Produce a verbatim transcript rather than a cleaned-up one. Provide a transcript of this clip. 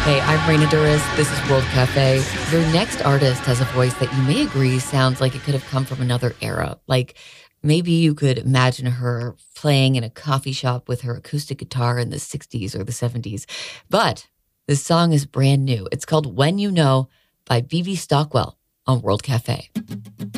Hey, I'm Raina Duras. This is World Cafe. Your next artist has a voice that you may agree sounds like it could have come from another era. Like maybe you could imagine her playing in a coffee shop with her acoustic guitar in the sixties or the seventies. But this song is brand new. It's called When You Know by Vivi Stockwell on World Cafe.